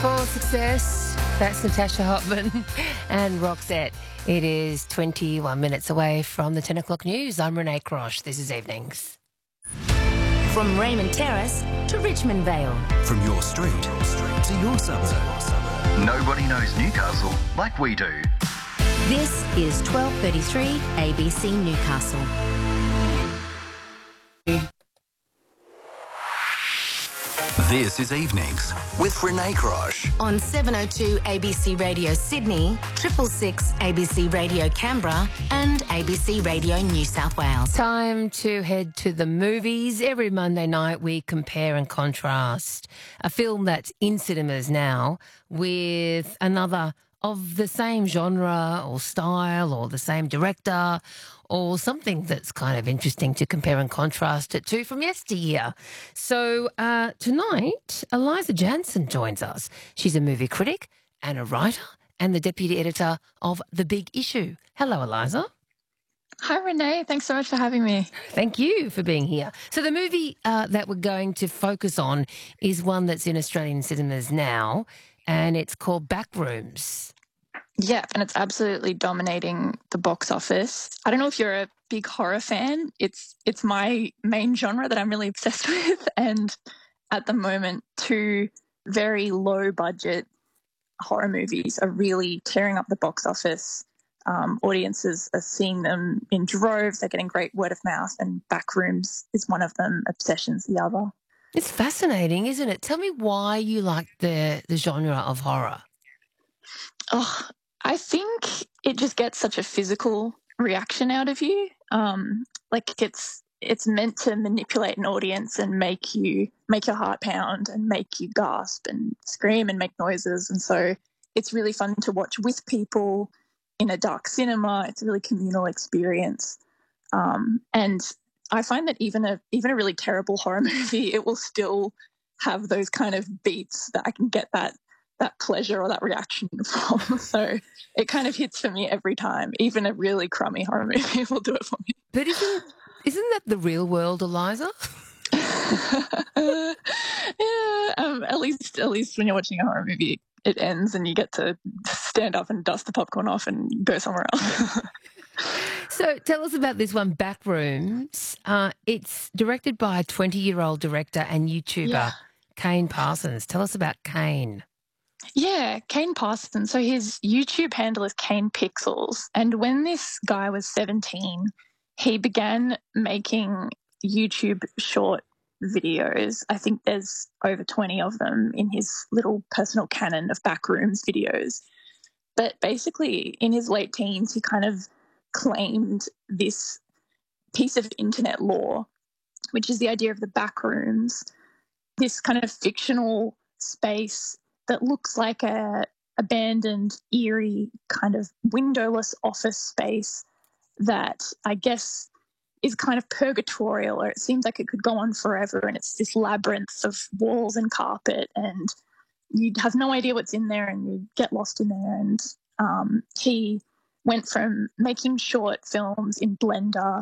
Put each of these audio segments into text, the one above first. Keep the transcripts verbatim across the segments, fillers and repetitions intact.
for success. That's Natasha Hotman and Roxette. It is twenty-one minutes away from the ten o'clock news. I'm Renee Crosh. This is Evenings. From Raymond Terrace to Richmond Vale. From your street to your suburb. Nobody knows Newcastle like we do. This is twelve thirty-three A B C Newcastle. This is Evenings with Renee Crosh. On seven oh two A B C Radio Sydney, triple six A B C Radio Canberra and A B C Radio New South Wales. Time to head to the movies. Every Monday night we compare and contrast a film that's in cinemas now with another of the same genre or style or the same director or something that's kind of interesting to compare and contrast it to from yesteryear. So uh, tonight, Eliza Jansen joins us. She's a movie critic and a writer and the deputy editor of The Big Issue. Hello, Eliza. Hi, Renee. Thanks so much for having me. Thank you for being here. So the movie uh, that we're going to focus on is one that's in Australian cinemas now, and it's called Backrooms. Yeah, and it's absolutely dominating the box office. I don't know if you're a big horror fan. It's it's my main genre that I'm really obsessed with. And at the moment, two very low budget horror movies are really tearing up the box office. Um, audiences are seeing them in droves. They're getting great word of mouth, and Backrooms is one of them. Obsession's the other. It's fascinating, isn't it? Tell me why you like the the genre of horror. Oh, I think it just gets such a physical reaction out of you. Um, like it's it's meant to manipulate an audience and make you make your heart pound and make you gasp and scream and make noises. And so it's really fun to watch with people in a dark cinema. It's a really communal experience. Um, and I find that even a even a really terrible horror movie, it will still have those kind of beats that I can get that that pleasure or that reaction from. So it kind of hits for me every time. Even a really crummy horror movie will do it for me. But isn't isn't that the real world, Eliza? yeah, um, at least at least when you're watching a horror movie, it ends and you get to stand up and dust the popcorn off and go somewhere else. So tell us about this one, Backrooms. Uh, it's directed by a twenty-year-old director and YouTuber, Yeah. Kane Parsons. Tell us about Kane. Yeah, Kane Parsons. So his YouTube handle is Kane Pixels. And when this guy was seventeen, he began making YouTube short videos. I think there's over twenty of them in his little personal canon of Backrooms videos. But basically, in his late teens, he kind of claimed this piece of internet lore, which is the idea of the backrooms, this kind of fictional space that looks like a abandoned, eerie kind of windowless office space that I guess is kind of purgatorial, or it seems like it could go on forever, and it's this labyrinth of walls and carpet, and you have no idea what's in there and you get lost in there. And um, he went from making short films in Blender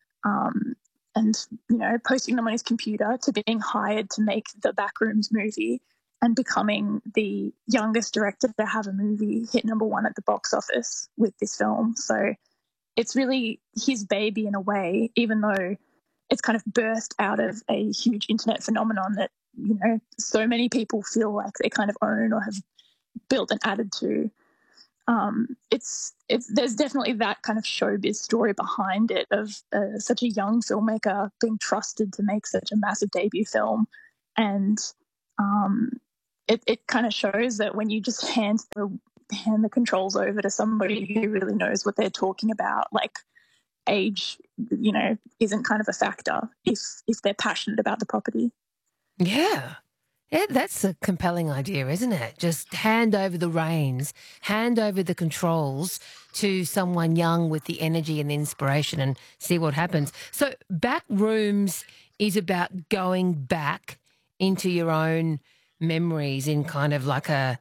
um, and, you know, posting them on his computer to being hired to make the Backrooms movie and becoming the youngest director to have a movie hit number one at the box office with this film. So it's really his baby in a way, even though it's kind of birthed out of a huge internet phenomenon that, you know, so many people feel like they kind of own or have built and added to. Um, it's it's there's definitely that kind of showbiz story behind it of uh, such a young filmmaker being trusted to make such a massive debut film, and um, it it kind of shows that when you just hand the hand the controls over to somebody who really knows what they're talking about, like age, you know, isn't kind of a factor if if they're passionate about the property. Yeah. Yeah, that's a compelling idea, isn't it? Just hand over the reins, hand over the controls to someone young with the energy and the inspiration and see what happens. So Backrooms is about going back into your own memories in kind of like a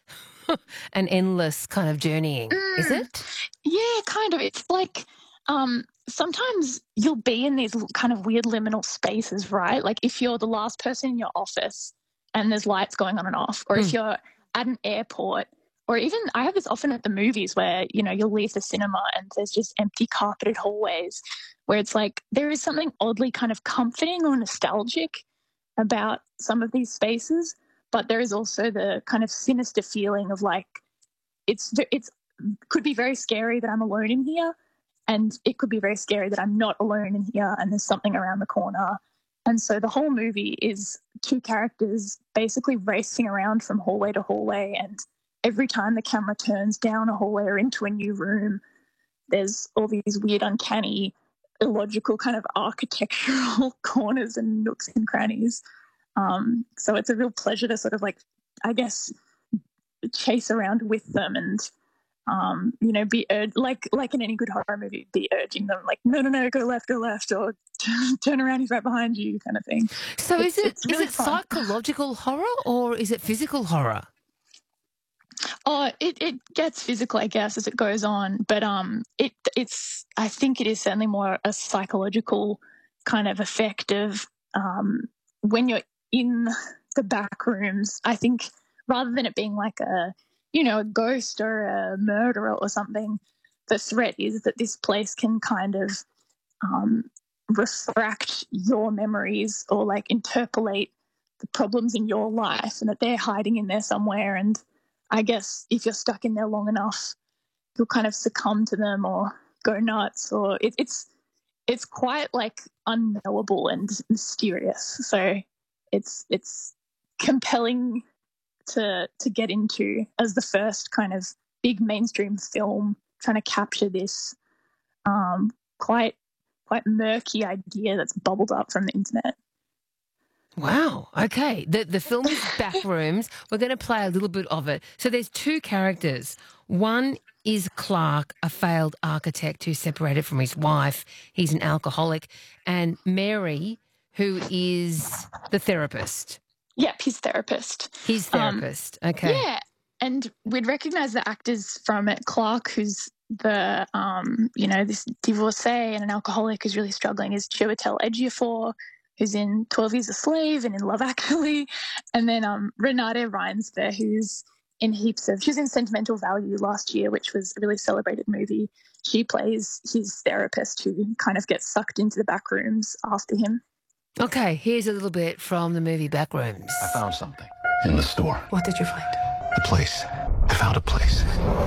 an endless kind of journeying, Mm. is it? Yeah, kind of. It's like um, sometimes you'll be in these l- kind of weird liminal spaces, right? Like if you're the last person in your office and there's lights going on and off, or if Mm. you're at an airport, or even I have this often at the movies where, you know, you'll leave the cinema and there's just empty carpeted hallways where it's like there is something oddly kind of comforting or nostalgic about some of these spaces, but there is also the kind of sinister feeling of like it's it's could be very scary that I'm alone in here, and it could be very scary that I'm not alone in here and there's something around the corner. And so the whole movie is two characters basically racing around from hallway to hallway, and every time the camera turns down a hallway or into a new room, there's all these weird, uncanny, illogical kind of architectural corners and nooks and crannies. Um, so it's a real pleasure to sort of like, I guess, chase around with them and, um, you know, be ur- like like in any good horror movie, be urging them like, no, no, no, go left, go left, or turn around, he's right behind you, kind of thing. So it's, is it it's really is it fun. psychological horror or is it physical horror? Oh, it, it gets physical, I guess, as it goes on. But um, it it's I think it is certainly more a psychological kind of effect of um, when you're in the back rooms. I think rather than it being like a, you know, a ghost or a murderer or something, the threat is that this place can kind of um, refract your memories or like interpolate the problems in your life, and that they're hiding in there somewhere. And I guess if you're stuck in there long enough, you'll kind of succumb to them or go nuts, or it, it's it's quite like unknowable and mysterious. So it's it's compelling to to get into as the first kind of big mainstream film trying to capture this um, quite quite murky idea that's bubbled up from the internet. Wow. Okay. The the film is Backrooms. We're going to play a little bit of it. So there's two characters. One is Clark, a failed architect who's separated from his wife. He's an alcoholic. And Mary, who is the therapist. Yep, his therapist. His therapist. Um, okay. Yeah. And we'd recognise the actors from it. Clark, who's the, um, you know, this divorcee and an alcoholic who's really struggling, is Chiwetel Ejiofor, who's in twelve Years a Slave and in Love Actually. And then um, Renate Reinsberg, who's in heaps of... She was in Sentimental Value last year, which was a really celebrated movie. She plays his therapist who kind of gets sucked into the back rooms after him. Okay, here's a little bit from the movie Backrooms. I found something in the store. What did you find? A place. I found a place.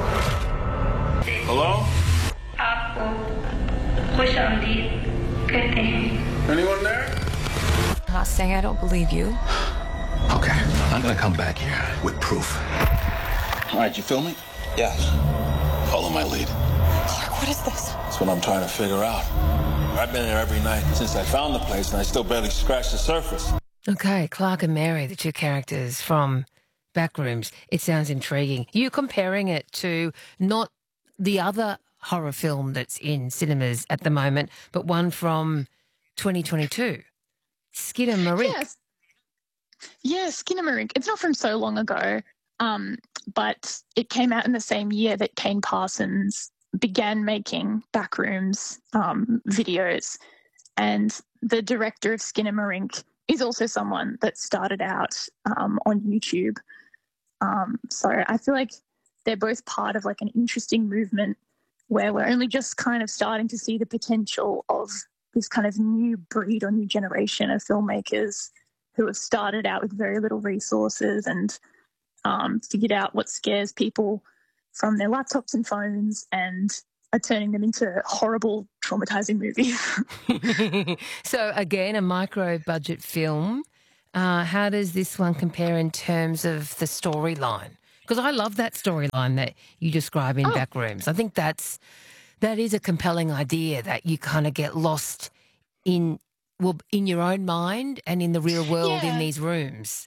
Hello? आपको खुश आमदीद कहते हैं. Anyone there? I'm not saying I don't believe you. Okay, I'm gonna come back here with proof. All right, you feel me? Yes. Follow my lead. Clark, what is this? That's what I'm trying to figure out. I've been there every night since I found the place, and I still barely scratched the surface. Okay, Clark and Mary, the two characters from Backrooms. It sounds intriguing. You're comparing it to not the other horror film that's in cinemas at the moment, but one from twenty twenty-two, Skinamarink. Yes. Yeah, Skinamarink. It's not from so long ago, um, but it came out in the same year that Kane Parsons began making Backrooms um, videos. And the director of Skinamarink is also someone that started out um, on YouTube. Um, so I feel like they're both part of like an interesting movement where we're only just kind of starting to see the potential of this kind of new breed or new generation of filmmakers who have started out with very little resources and um, figured out what scares people from their laptops and phones and are turning them into horrible, traumatizing movies. So again, a micro-budget film. Uh, how does this one compare in terms of the storyline? Because I love that storyline that you describe in oh. Backrooms. I think that's that is a compelling idea that you kind of get lost in well in your own mind and in the real world yeah. in these rooms.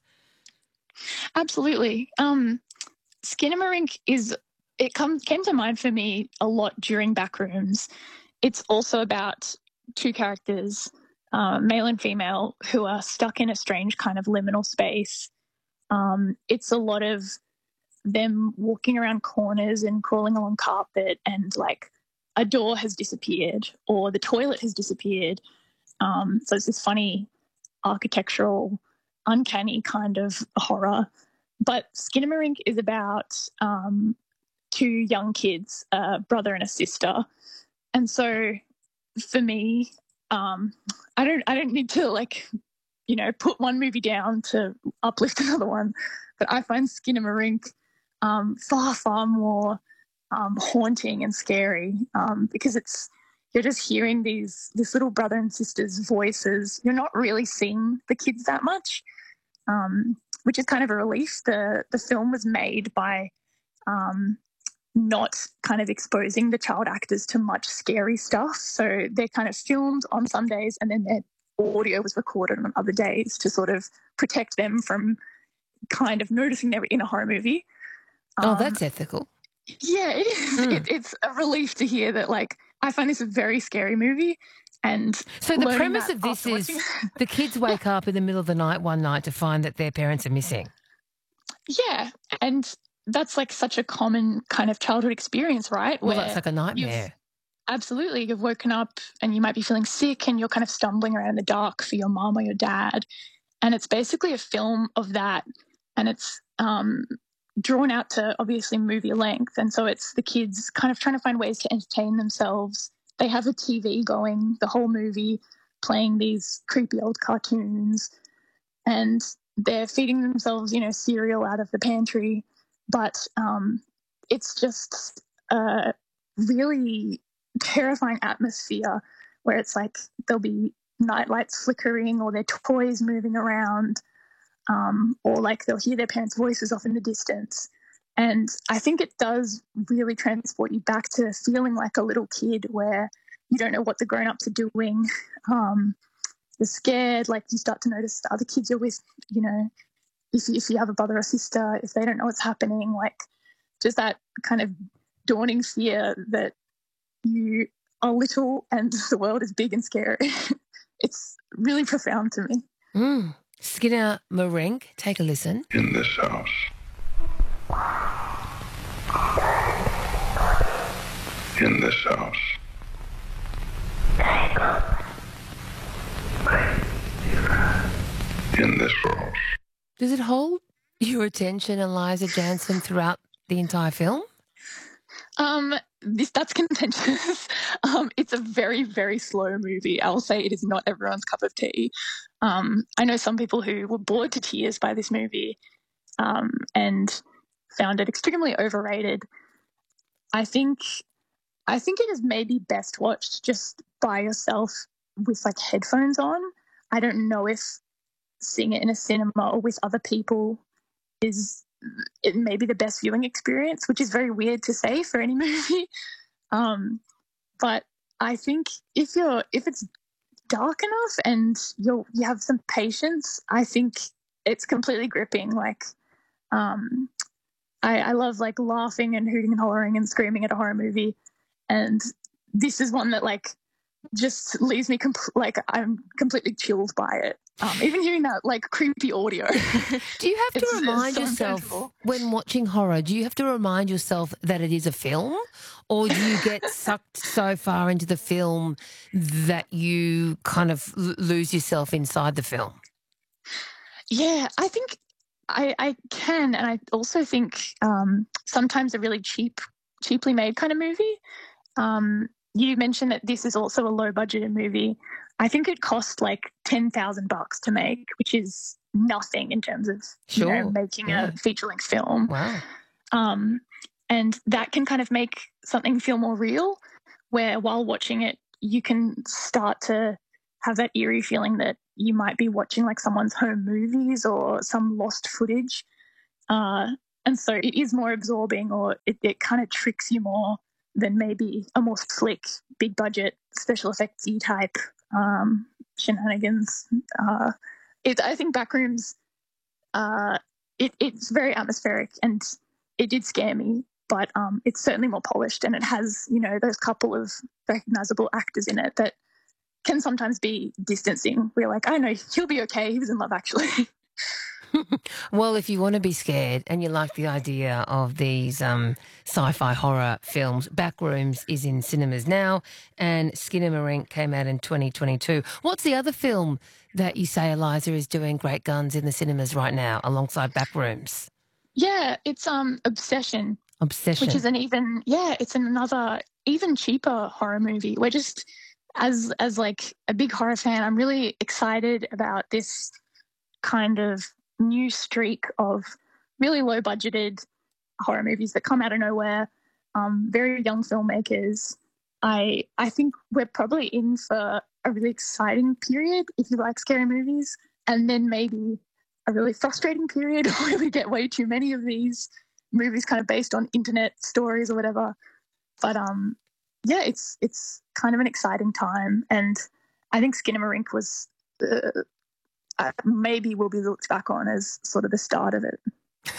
Absolutely. Um, Skinamarink is it come, came to mind for me a lot during Backrooms. It's also about two characters, uh, male and female, who are stuck in a strange kind of liminal space. Um, it's a lot of them walking around corners and crawling along carpet, and like a door has disappeared or the toilet has disappeared. Um, so it's this funny architectural, uncanny kind of horror. but Skinamarink is about um, two young kids, a brother and a sister. And so for me, um, I don't I don't need to like, you know, put one movie down to uplift another one. But I find Skinamarink um, far, far more um, haunting and scary um, because it's you're just hearing these this little brother and sister's voices. You're not really seeing the kids that much, um, which is kind of a relief. The the film was made by um, not kind of exposing the child actors to much scary stuff. So they're kind of filmed on some days and then their audio was recorded on other days to sort of protect them from kind of noticing they were in a horror movie. Oh, Um, that's ethical. yeah, it is. Mm. It, it's a relief to hear that, like, I find this a very scary movie. And So the learning premise that of this after is watching- the kids wake up in the middle of the night one night to find that their parents are missing. yeah, and that's like such a common kind of childhood experience, right? Well, Where that's like a you've- nightmare. Absolutely. You've woken up and you might be feeling sick and you're kind of stumbling around in the dark for your mom or your dad. And it's basically a film of that. And it's um, drawn out to obviously movie length. And so it's the kids kind of trying to find ways to entertain themselves. They have a T V going the whole movie, playing these creepy old cartoons. And they're feeding themselves, you know, cereal out of the pantry. But um, it's just a really terrifying atmosphere where it's like there'll be night lights flickering or their toys moving around, um, or like they'll hear their parents' voices off in the distance. And I think it does really transport you back to feeling like a little kid where you don't know what the grown-ups are doing. Um, you're scared, like you start to notice the other kids you're with, you know, if you, if you have a brother or sister, if they don't know what's happening, like just that kind of dawning fear that you are little and the world is big and scary. It's really profound to me. Mm. Skinamarink, take a listen. In this house. In this house. In this house. Does it hold your attention, Eliza Jansen, throughout the entire film? Um, this that's contentious. um, it's a very, very slow movie. I'll say it is not everyone's cup of tea. Um, I know some people who were bored to tears by this movie um, and found it extremely overrated. I think I think it is maybe best watched just by yourself with like headphones on. I don't know if seeing it in a cinema or with other people is it may be the best viewing experience, which is very weird to say for any movie. Um, but I think if you're if it's dark enough and you you have some patience, I think it's completely gripping. Like, um, I, I love like laughing and hooting and hollering and screaming at a horror movie, and this is one that like just leaves me compl- like I'm completely chilled by it. Um, even hearing that like creepy audio. Do you have to It's- it's remind so yourself impenetrable. when watching horror, do you have to remind yourself that it is a film, or do you get sucked so far into the film that you kind of l- lose yourself inside the film? Yeah, I think I, I can, and I also think um, sometimes a really cheap, cheaply made kind of movie. Um, you mentioned that this is also a low budgeted movie. I think it cost like ten thousand bucks to make, which is nothing in terms of you know Sure, making yeah. a feature length film. Wow. Um, and that can kind of make something feel more real, where while watching it, you can start to have that eerie feeling that you might be watching like someone's home movies or some lost footage. Uh, and so it is more absorbing, or it, it kind of tricks you more than maybe a more slick, big budget, special effects-y type um, shenanigans. Uh, it, I think Backrooms, uh, it, it's very atmospheric and it did scare me, but um, it's certainly more polished and it has, you know, those couple of recognizable actors in it that can sometimes be distancing. We're like, I know, he'll be okay. He was in Love Actually. Well, if you want to be scared and you like the idea of these um, sci-fi horror films, Backrooms is in cinemas now and Skinamarink came out in twenty twenty-two. What's the other film that you say, Eliza, is doing great guns in the cinemas right now alongside Backrooms? Yeah, it's um Obsession, Obsession. which is an even yeah, it's another even cheaper horror movie. We're just as as like a big horror fan, I'm really excited about this kind of new streak of really low budgeted horror movies that come out of nowhere. Um, very young filmmakers. I I think we're probably in for a really exciting period if you like scary movies, and then maybe a really frustrating period where we get way too many of these movies kind of based on internet stories or whatever. But um, yeah, it's it's kind of an exciting time, and I think Skinamarink was uh, uh, maybe will be looked back on as sort of the start of it.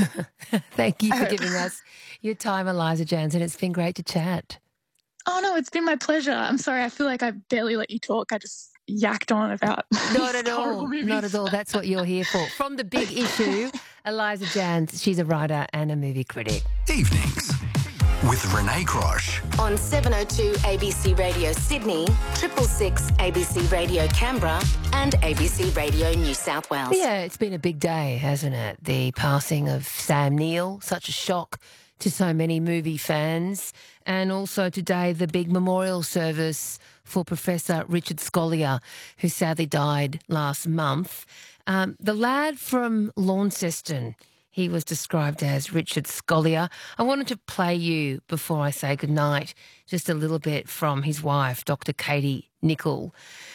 Thank you for giving us your time, Eliza Jansen. It's been great to chat. Oh, no, it's been my pleasure. I'm sorry. I feel like I barely let you talk. I just yacked on about Not at all. Not at all. That's what you're here for. From The Big Issue, Eliza Jans. She's a writer and a movie critic. Evenings with Renee Crosh. On seven oh two A B C Radio Sydney, triple six A B C Radio Canberra and A B C Radio New South Wales. Yeah, it's been a big day, hasn't it? The passing of Sam Neill, such a shock to so many movie fans. And also today, the big memorial service for Professor Richard Scolyer, who sadly died last month. Um, the lad from Launceston, he was described as Richard Scolyer. I wanted to play you, before I say goodnight, just a little bit from his wife, Doctor Katie Nicholl.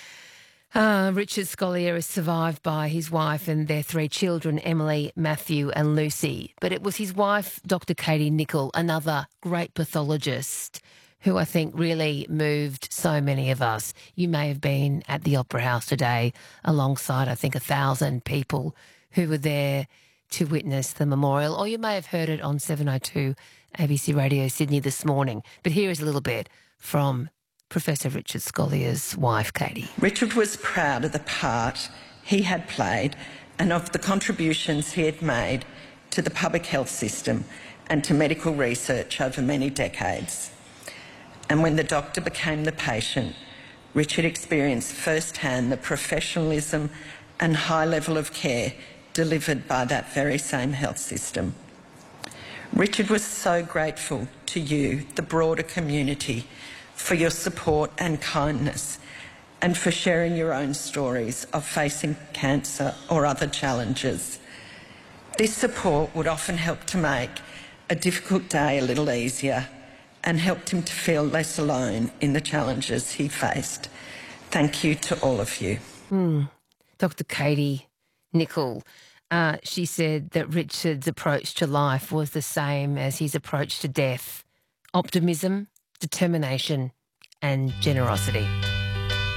Uh, Richard Scolyer is survived by his wife and their three children, Emily, Matthew and Lucy. But it was his wife, Doctor Katie Nicholl, another great pathologist, who I think really moved so many of us. You may have been at the Opera House today alongside, I think, a thousand people who were there to witness the memorial, or you may have heard it on seven oh two A B C Radio Sydney this morning. But here is a little bit from Professor Richard Scolyer's wife, Katie. Richard was proud of the part he had played and of the contributions he had made to the public health system and to medical research over many decades. And when the doctor became the patient, Richard experienced firsthand the professionalism and high level of care delivered by that very same health system. Richard was so grateful to you, the broader community, for your support and kindness, and for sharing your own stories of facing cancer or other challenges. This support would often help to make a difficult day a little easier and helped him to feel less alone in the challenges he faced. Thank you to all of you. Mm. Doctor Katie Nicholl, uh, she said that Richard's approach to life was the same as his approach to death: optimism, determination and generosity.